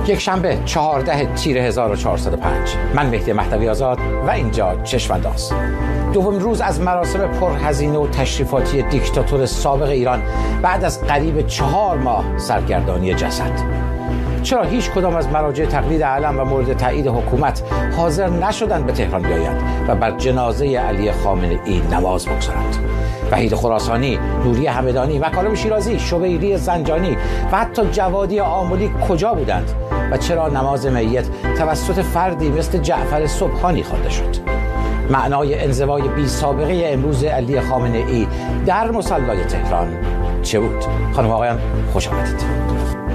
یک شنبه 14 تیر 1405. من مهدی مهدوی آزاد و اینجا چشم‌انداز. دومین روز از مراسم پرهزینه و تشریفاتی دیکتاتور سابق ایران بعد از قریب 4 ماه سرگردانی جسد. چرا هیچ کدام از مراجع تقلید علم و مورد تایید حکومت حاضر نشدند به تهران بیایند و بر جنازه علی خامنه‌ای نماز بگذارند؟ وحید خراسانی، نوری همدانی، مکارم شیرازی، شبیری زنجانی و حتی جوادی آملی کجا بودند و چرا نماز میت توسط فردی مثل جعفر سبحانی خوانده شد؟ معنای انزوای بی سابقه امروز علی خامنه‌ای در مصلی تهران چه بود؟ خانم و آقایان خوش آمدید.